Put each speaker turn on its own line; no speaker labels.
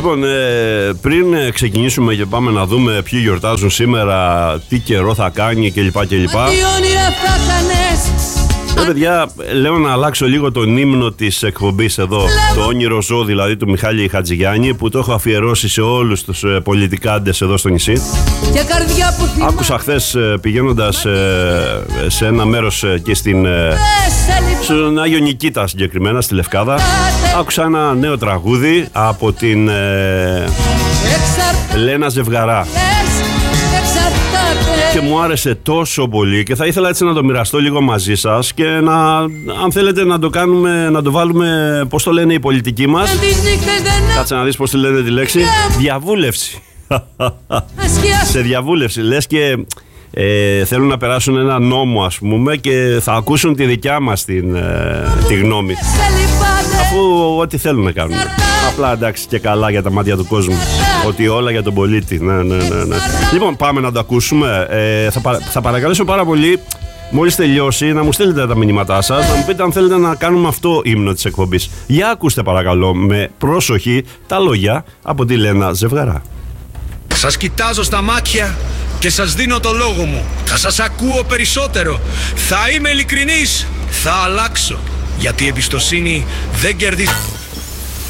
Λοιπόν, πριν ξεκινήσουμε και πάμε να δούμε ποιοι γιορτάζουν σήμερα, τι καιρό θα κάνει κλπ. Παιδιά, λέω να αλλάξω λίγο τον ύμνο της εκπομπής εδώ. Το όνειρο ζω, δηλαδή του Μιχάλη Χατζηγιάννη, που το έχω αφιερώσει σε όλους τους πολιτικάντες εδώ στο νησί. Άκουσα χθες πηγαίνοντας σε ένα μέρος και στον Άγιο Νικήτα συγκεκριμένα, στη Λευκάδα. Άκουσα ένα νέο τραγούδι από την Λένα Ζευγαρά και μου άρεσε τόσο πολύ και θα ήθελα έτσι να το μοιραστώ λίγο μαζί σας και αν θέλετε να το κάνουμε, να το βάλουμε, πώς το λένε οι πολιτικοί μας, κάτσε να δεις πώς τη λένε τη λέξη, διαβούλευση. Σε διαβούλευση, λες και θέλουν να περάσουν ένα νόμο, ας πούμε, και θα ακούσουν τη δικιά μας τη γνώμη, αφού ό,τι θέλουν να κάνουν. Απλά εντάξει και καλά για τα μάτια του κόσμου, ότι όλα για τον πολίτη. Ναι. Λοιπόν, πάμε να το ακούσουμε. Θα παρακαλέσω πάρα πολύ, μόλις τελειώσει, να μου στείλετε τα μηνύματά σας, να μου πείτε αν θέλετε να κάνουμε αυτό ύμνο της εκπομπής. Για ακούστε παρακαλώ με πρόσοχη τα λόγια από τη Λένα Ζευγαρά.
Σας κοιτάζω στα μάτια και σας δίνω το λόγο μου. Θα σας ακούω περισσότερο. Θα είμαι ειλικρινής. Θα αλλάξω. Γιατί η εμπιστοσύνη δεν κερδίζει.